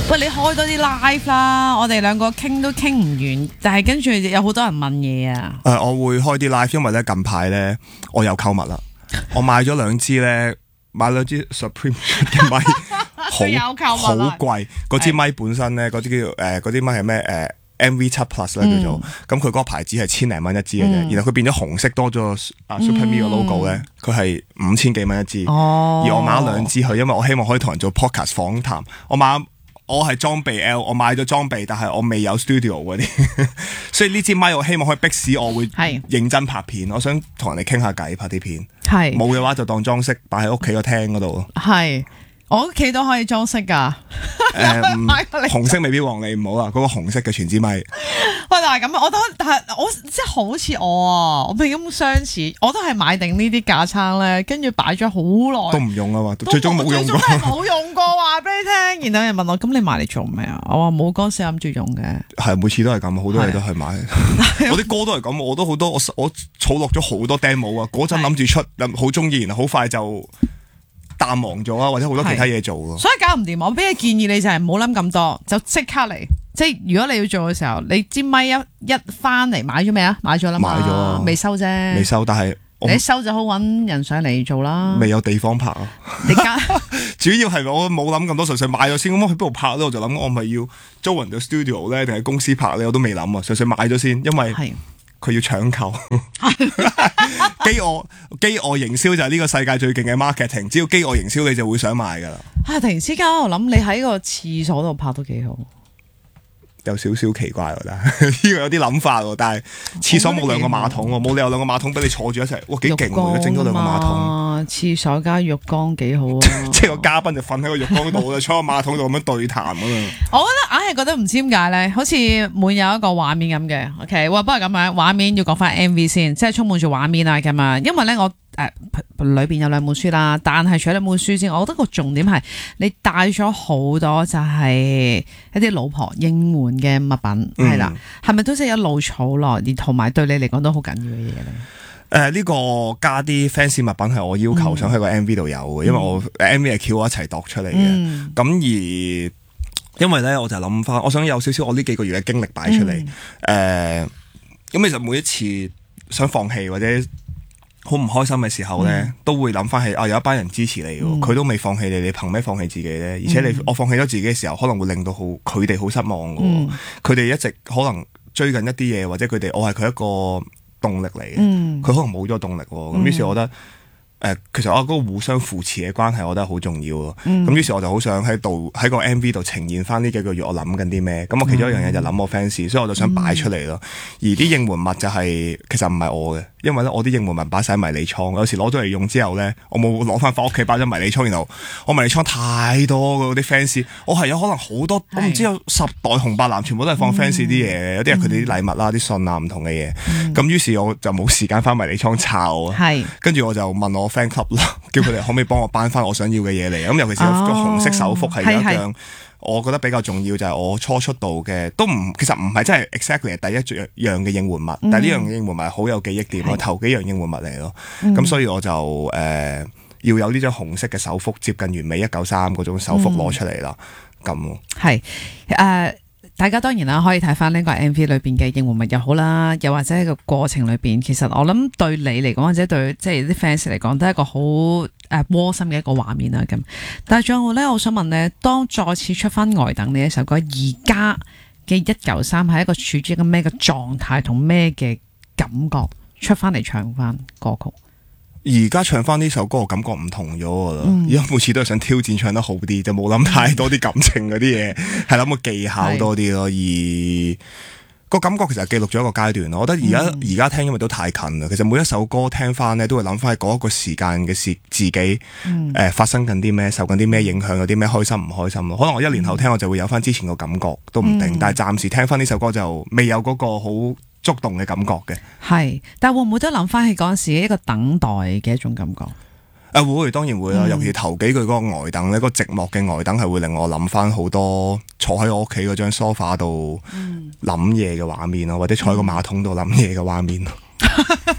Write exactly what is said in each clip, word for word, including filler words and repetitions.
喂，你開多啲 live 啦，我哋兩個傾都傾唔完，但係跟住有好多人問嘢啊。 誒、呃，我會開啲 live，因為咧近排咧我有購物啦，我買咗兩支咧，買兩支 Supreme 嘅咪，好好貴。嗰支咪本身咧，嗰啲叫誒嗰啲咪係咩誒 M V 七 Plus 咧叫做，咁佢嗰個牌子係千零蚊一支嘅啫，嗯、然後佢變咗紅色多咗啊 Super Me 個 logo 咧，佢係五千幾蚊一支， 哦、 而我買咗兩支佢，因為我希望可以同人做 podcast 訪談，我買。我係裝備 L， 我買咗裝備，但係我未有 studio 嗰啲，所以呢支咪我希望可以迫使我會認真拍片。我想同人哋傾下偈，拍啲片。係冇嘅話就當裝飾擺喺屋企個廳嗰度。係我屋企都可以裝飾㗎。 誒，紅色未必旺你唔好啦，嗰、嗰個紅色嘅全支咪。 喂，但係咁，我都但係我即係好似我啊，我哋咁相似，我都係買定呢啲架撐咧，跟住擺咗好耐， 都唔用啊嘛，最終冇用過， 冇用過，話俾你聽。然後有人問我，咁你買嚟做咩啊？我話冇嗰時諗住用嘅。係每次都係咁，好多嘢都係買。我啲歌都係咁，我都好多，我我儲落咗好多 demo 啊。嗰陣諗住出，好中意，然後好快就淡忘咗啊，或者好多其他嘢做咯。 所以搞唔掂，我俾嘅建議你就係唔好諗咁多，就即刻嚟。即係如果你要做嘅時候，你支咪一一翻嚟買咗未啊？買咗啦嘛，買咗未收啫， 未收，但係你收就好揾人上嚟做啦。 未有地方拍啊！ 你家主要係我冇諗咁多，純粹買咗先。咁我去邊度拍咧？我就諗我咪要租人哋 studio 咧，定係公司拍咧？我都未諗啊，純粹買咗先，因為佢要搶購。飢餓飢餓營銷就係呢個世界最勁嘅 marketing， 只要飢餓營銷你就會想買噶啦。啊！ 突然之間我諗你喺個廁所度拍都幾好。 有少少奇怪喎，但係呢個有啲諗法喎，但係廁所冇兩個馬桶喎，冇理由兩個馬桶俾你坐住一齊，哇幾勁喎！整多兩個馬桶， 廁所加浴缸幾好啊！ 即係個嘉賓就瞓喺個浴缸度，坐喺馬桶度咁樣對談啊嘛！ 我覺得硬係覺得唔知點解咧，好似滿有一個畫面咁嘅。OK，哇！不過咁樣畫面要講翻 M V 先，即係充滿住畫面啊咁啊，因為咧我。誒，裏邊、呃、有兩本書啦，但係除咗兩本書之外，我覺得個重點係你帶咗好多就係一啲老婆應援嘅物品，係啦、嗯，係咪都即係一路儲落，而同埋對你嚟講都好緊要嘅嘢咧？誒、 呃，呢、這個加啲 fans 物品係我要求想喺個 M V 度有嘅，嗯、因為我 M V 係叫我一齊度出嚟嘅，咁、嗯、而因為咧我就諗翻，我想有少少我呢幾個月嘅經歷擺出嚟，誒、嗯，咁、呃、其實每一次想放棄或者好唔開心嘅時候咧，嗯、都會諗翻起啊，有一班人支持你，佢、嗯、都未放棄你，你憑咩放棄自己咧？而且你、嗯、我放棄咗自己嘅時候，可能會令到好佢哋好失望嘅。佢哋、嗯、一直可能追緊一啲嘢，或者佢哋我係佢一個動力嚟嘅。佢、嗯、可能冇咗動力，咁於、嗯、是我覺得。誒，其實我嗰個互相扶持嘅關係，我覺得好重要咯。咁、嗯、於是我就好想喺度喺個 M V 度呈現翻呢幾個月我諗緊啲咩。咁我其中一樣嘢就諗我 fans，所以我就想擺出嚟咯。嗯、而啲應援物就係、是、其實唔係我嘅，因為咧我啲應援物擺晒迷你倉，有時攞咗嚟用之後咧，我冇攞翻翻屋企擺咗迷你倉，然後我迷你倉太多嗰啲 fans，我係有可能好多，是我唔知有十袋紅白藍全部都係放 fans 啲嘢，嗯、有啲係佢哋啲禮物啦、啲信啊、唔同嘅嘢。咁、嗯、於是我就冇時間翻迷你倉抄啊。係是，跟住我就問我 fan club 啦，叫佢哋可唔可以幫我搬翻我想要嘅嘢嚟。咁尤其是個紅色手幅係有一樣。我覺得比較重要就係我初出道嘅，都唔其實唔係真係 exactly 係第一樣嘅應援物，嗯、但係呢樣應援物係好有記憶點，我頭幾樣應援物嚟咯。咁、嗯、所以我就誒、呃、要有呢張紅色嘅手幅，接近完美一九三嗰種手幅攞出嚟啦。咁咯、嗯，係誒。Uh 大家當然啦，可以睇翻呢個 M V 裏邊嘅應援物又好啦，又或者喺個過程裏邊，其實我諗對你嚟講，或者對即係啲 fans 嚟講，都係一個好誒窩心嘅一個畫面啦。咁，但係最後咧，我想問咧，當再次出翻呆等呢一首歌，而家嘅一九三係一個處於一個咩嘅狀態同咩嘅感覺出翻嚟唱翻歌曲？ 而家唱翻呢首歌，我感覺唔同咗噶啦。而家、嗯、每次都係想挑戰唱得好啲，就冇諗太多啲感情嗰啲嘢，係諗個技巧多啲咯。是而個感覺其實記錄咗一個階段咯。我覺得而家而家聽，因為都太近啦。其實每一首歌聽翻咧，都會諗翻喺嗰一個時間嘅事，自己誒、嗯呃、發生緊啲咩，受緊啲咩影響，有啲咩開心唔開心咯。可能我一年後聽，我就會有翻之前個感覺，都唔定。嗯、但係暫時聽翻呢首歌就未有嗰個好觸動嘅感覺嘅。係， 但係會唔會都諗翻起嗰陣時一個等待嘅一種感覺？ 啊會，當然會啦。嗯、尤其是頭幾句嗰個呆等咧，嗰、嗰個寂寞嘅呆等係會令我諗翻好多坐喺我屋企嗰張梳化度諗嘢嘅畫面咯，或者坐喺個馬桶度諗嘢嘅畫面咯。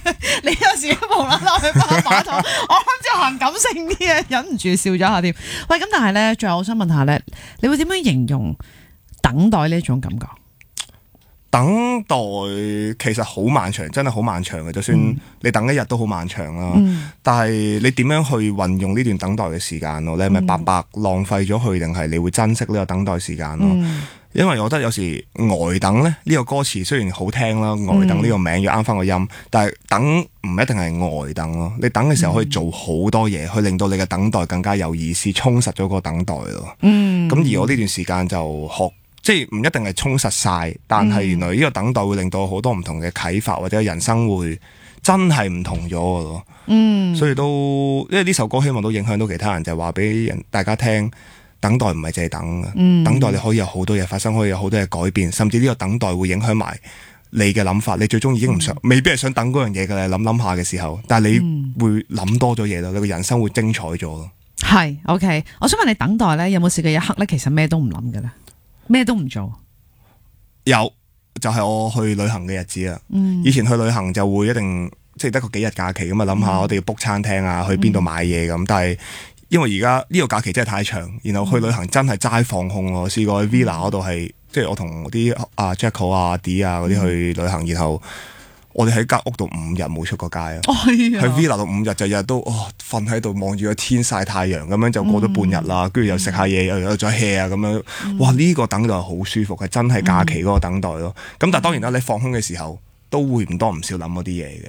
你有時無啦啦去跑馬桶，我諗住行感性啲嘅，忍唔住笑咗下添。喂，咁但係咧，最後我想問下咧，你會點樣形容等待呢一種感覺？ 等待其實好漫長，真係好漫長嘅。就算你等一日都好漫長啦，嗯、但係你點樣去運用呢段等待嘅時間咯？你係咪白白浪費咗佢，定係你會珍惜呢個等待時間咯？嗯、因為我覺得有時呆等咧，呢、呢個歌詞雖然好聽啦，呆等呢個名要啱翻個音，嗯、但係等唔一定係呆等咯。你等嘅時候可以做好多嘢，去令到你嘅等待更加有意思，充實咗個等待咯。咁、嗯、而我呢段時間就學。即係唔一定係充實晒，但係原來呢個等待會令到好多唔同嘅啟發，或者人生會真係唔同咗嘅咯。嗯，所以都因為呢首歌希望都影響到其他人，就係話俾人大家聽，等待唔係淨係等嘅，嗯、等待你可以有好多嘢發生，可以有好多嘢改變，甚至呢個等待會影響埋你嘅諗法。你最終已經唔想，嗯、未必係想等嗰樣嘢嘅，諗諗下嘅時候，但係你會諗多咗嘢咯，你個人生會精彩咗咯。 係 OK，我想問你等待咧，有冇試過一刻咧，其實咩都唔諗嘅咧？咩都唔做， 有就係、是、我去旅行嘅日子啊！嗯、以前去旅行就會一定即係得個幾日假期咁啊，諗下我哋要 book 餐廳啊，去邊度買嘢咁。嗯、但係因為而家呢個假期真係太長，然後去旅行真係齋放空咯。試過喺 Villa 嗰度係，即係我同啲阿 Jacko 啊、D 啊嗰啲去旅行，然後我哋喺間屋度五日冇出過街啊！喺 Villa 度五日就日日都哦瞓喺度望住個天曬太陽咁樣就過咗半日啦，跟住、嗯、又食下嘢又又再 hea 啊咁樣，嗯、哇！呢、呢個等待好舒服，係真係假期嗰個等待咯。咁、嗯、但係當然啦，你放空嘅時候都會唔多唔少諗嗰啲嘢嘅。